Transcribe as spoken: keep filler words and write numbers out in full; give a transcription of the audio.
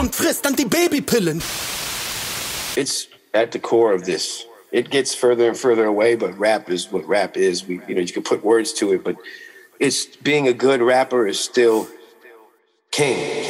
und frisst dann die Babypillen. It's at the core of this. It gets further and further away, but rap is what rap is. We, you know, you can put words to it, but it's being a good rapper is still king.